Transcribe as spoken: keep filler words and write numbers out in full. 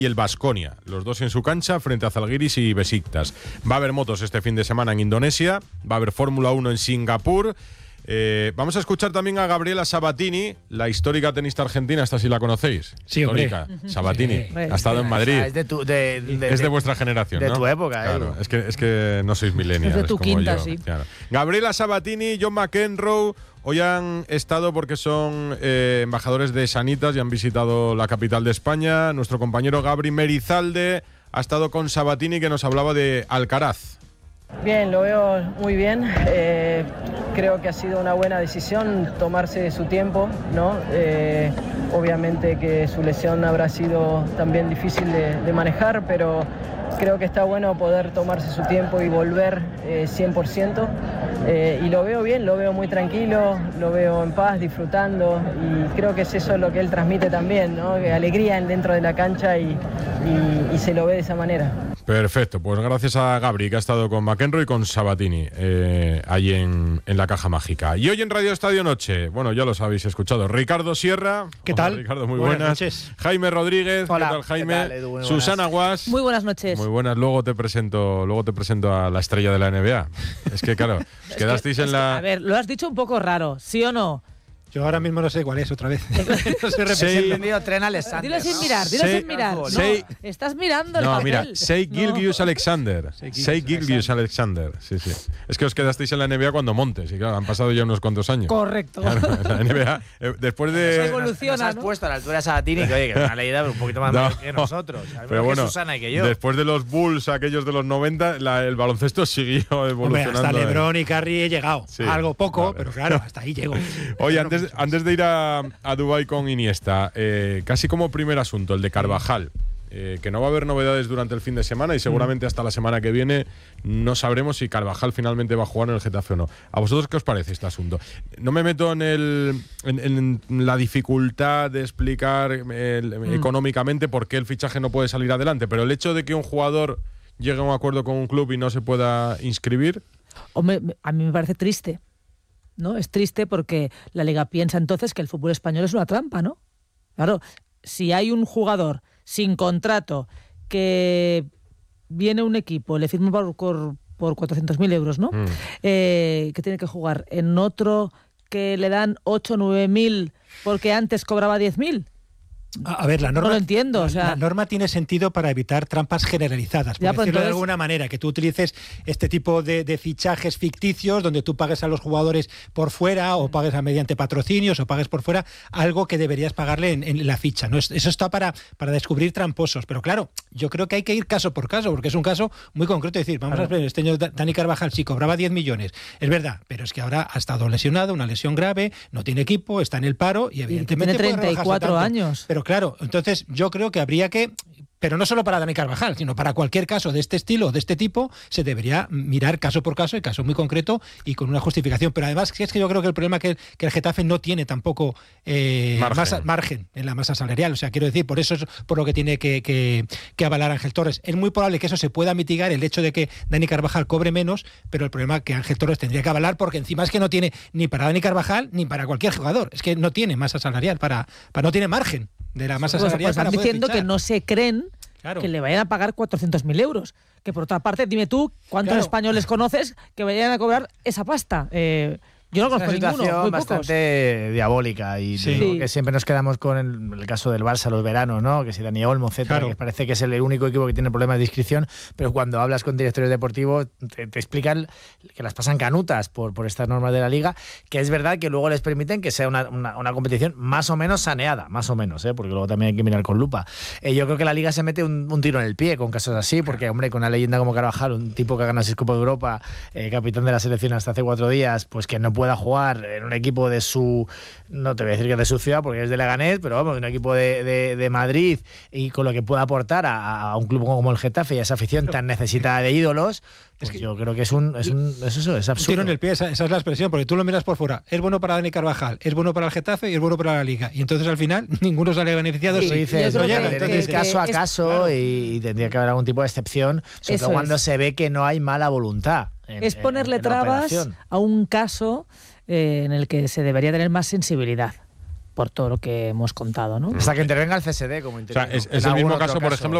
y el Baskonia, los dos en su cancha frente a Zalgiris y Besiktas. Va a haber motos este fin de semana en Indonesia, va a haber Fórmula uno en Singapur. Eh, vamos a escuchar también a Gabriela Sabatini, la histórica tenista argentina, esta sí la conocéis. Sí, histórica. hombre. Sabatini, Sí. ha estado en Madrid. Es de, tu, de, de, es de vuestra generación, de ¿no? tu época, claro, eh. es que es que no sois millennials. Es de tu como quinta, yo, sí. Claro. Gabriela Sabatini, John McEnroe, hoy han estado porque son eh, embajadores de Sanitas y han visitado la capital de España. Nuestro compañero Gabri Merizalde ha estado con Sabatini, que nos hablaba de Alcaraz. Bien, lo veo muy bien. Eh, creo que ha sido una buena decisión tomarse su tiempo, ¿no? Eh, obviamente que su lesión habrá sido también difícil de, de manejar, pero creo que está bueno poder tomarse su tiempo y volver eh, cien por ciento. Eh, y lo veo bien, lo veo muy tranquilo, lo veo en paz, disfrutando, y creo que es eso lo que él transmite también, ¿no? Alegría dentro de la cancha y, y, y se lo ve de esa manera. Perfecto, pues gracias a Gabri, que ha estado con McEnroe y con Sabatini eh, ahí en, en la Caja Mágica. Y hoy en Radio Estadio Noche, bueno, ya los habéis escuchado, Ricardo Sierra. ¿Qué Hola, tal? Ricardo, muy buenas. buenas. Noches. Jaime Rodríguez. Hola. ¿Qué tal, Jaime? ¿Qué tal, Edu? Muy Susana Guas. Muy buenas noches. Muy buenas, luego te presento, luego te presento a la estrella de la N B A. Es que claro, Es quedasteis que- en es la... que, a ver, lo has dicho un poco raro, ¿sí o no? Yo ahora mismo no sé cuál es otra vez. No sé Sí. repetirlo. entendido Tren Alexander. Dilo sin mirar, dilo Sei- sin mirar. No, Sei- estás mirando el No, papel. mira, Shea No. Gilgeous Alexander. Shea Gilgeous Alexander. Sí, sí. Es que os quedasteis en la N B A cuando Montes, y claro, han pasado ya unos cuantos años. Correcto. Claro, en la N B A, eh, después Eso de... evoluciona, Nos has ¿no? puesto a la altura de Sabatini, que oye, que es una leída un poquito más No, mayor que nosotros. Al menos pero que bueno, Susana y que yo. después de los Bulls aquellos de los noventa, la- el baloncesto siguió Hombre, evolucionando. hasta LeBron y Curry he llegado. Sí, Algo poco, vale. pero claro, hasta ahí llego. Oye, antes, antes de ir a, a Dubái con Iniesta, eh, casi como primer asunto, el de Carvajal, eh, que no va a haber novedades durante el fin de semana y seguramente hasta la semana que viene no sabremos si Carvajal finalmente va a jugar en el Getafe o no. ¿A vosotros qué os parece este asunto? No me meto en, el, en, en la dificultad de explicar el, Mm. económicamente por qué el fichaje no puede salir adelante, pero el hecho de que un jugador llegue a un acuerdo con un club y no se pueda inscribir... Hombre, a mí me parece triste, ¿no? Es triste porque la Liga piensa entonces que el fútbol español es una trampa, ¿no? Claro, si hay un jugador sin contrato que viene un equipo, le firma por, por, por cuatrocientos mil euros, ¿no? Mm. Eh, que tiene que jugar en otro que le dan ocho o nueve mil porque antes cobraba diez mil. A, a ver, la norma, No lo entiendo, la, o sea- la norma tiene sentido para evitar trampas generalizadas, por Ya, pues decirlo de entonces- alguna manera, que tú utilices este tipo de, de fichajes ficticios donde tú pagues a los jugadores por fuera o pagues a mediante patrocinios o pagues por fuera algo que deberías pagarle en, en la ficha, ¿no? Eso está para, para descubrir tramposos, pero claro, yo creo que hay que ir caso por caso, porque es un caso muy concreto, es decir, vamos a ver, este año Dani Carvajal sí cobraba diez millones, es verdad, pero es que ahora ha estado lesionado, una lesión grave, no tiene equipo, está en el paro y evidentemente tiene puede rebajarse treinta y cuatro tanto. años. Pero claro, entonces yo creo que habría que, pero no solo para Dani Carvajal, sino para cualquier caso de este estilo, de este tipo, se debería mirar caso por caso, y caso muy concreto y con una justificación. Pero además es que yo creo que el problema es que, que el Getafe no tiene tampoco eh, Margen. masa- margen en la masa salarial. O sea, quiero decir, por eso es por lo que tiene que, que, que avalar Ángel Torres. Es muy probable que eso se pueda mitigar, el hecho de que Dani Carvajal cobre menos, pero el problema es que Ángel Torres tendría que avalar, porque encima es que no tiene ni para Dani Carvajal ni para cualquier jugador. Es que no tiene masa salarial, para, para no tiene margen de la masa Pues, salarial pues para están poder diciendo fichar. que no se creen Claro. que le vayan a pagar cuatrocientos mil euros. Que por otra parte, dime tú, ¿cuántos Claro. españoles conoces que vayan a cobrar esa pasta? Eh, yo no Es una conozco ninguno, situación muy pocos. bastante diabólica y Sí. digo Sí. que siempre nos quedamos con el, el caso del Barça los veranos, ¿no? Que si Dani Olmo, etcétera, Claro. que parece que es el único equipo que tiene problemas de inscripción, pero cuando hablas con directores deportivos te, te explican que las pasan canutas por, por estas normas de la liga, que es verdad que luego les permiten que sea una, una, una competición más o menos saneada, más o menos, ¿eh? Porque luego también hay que mirar con lupa. Eh, yo creo que la liga se mete un, un tiro en el pie con casos así, porque hombre, con una leyenda como Carvajal, un tipo que ha ganado seis Copas de Europa, eh, capitán de la selección hasta hace cuatro días, pues que no pueda jugar en un equipo de su, no te voy a decir que de su ciudad porque es de Leganés, pero vamos, un equipo de, de, de Madrid, y con lo que pueda aportar a, a un club como el Getafe y a esa afición tan necesitada de ídolos, pues Es que- yo creo que es un, es un es eso, es Un absurdo. tiro en el pie, esa, esa es la expresión, porque tú lo miras por fuera. Es bueno para Dani Carvajal, es bueno para el Getafe y es bueno para la Liga. Y entonces al final ninguno sale beneficiado. Eso si- dices, yo no creo llega. que- Entonces, que- caso a es- caso claro. y, y tendría que haber algún tipo de excepción, sobre Eso todo cuando es. se ve que no hay mala voluntad. en- Es ponerle en la trabas operación. a un caso eh, en el que se debería tener más sensibilidad. por todo lo que hemos contado, ¿no? Hasta que intervenga el C S D como O sea, es, es el mismo caso, por ejemplo,